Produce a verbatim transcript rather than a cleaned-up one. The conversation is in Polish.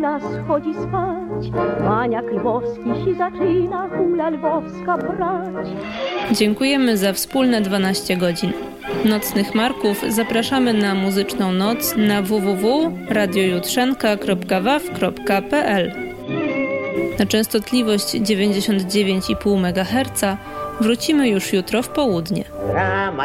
Schodzi spać, maniak lwowski się zaczyna, hula lwowska brać. Dziękujemy za wspólne dwanaście godzin. Nocnych Marków zapraszamy na muzyczną noc na w w w kropka radio jutrzenka kropka w a w kropka p l. Na częstotliwość dziewięćdziesiąt dziewięć i pół megaherca wrócimy już jutro w południe.